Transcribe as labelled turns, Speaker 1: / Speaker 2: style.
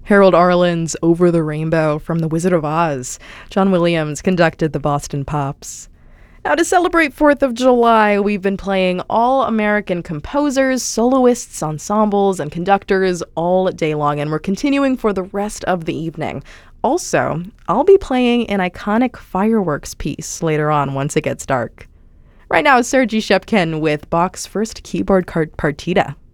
Speaker 1: Harold Arlen's Over the Rainbow from The Wizard of Oz. John Williams conducted the Boston Pops. Now, to celebrate 4th of July, we've been playing all American composers, soloists, ensembles, and conductors all day long, and we're continuing for the rest of the evening. Also, I'll be playing an iconic fireworks piece later on once it gets dark. Right now, Sergei Shepkin with Bach's first keyboard partita.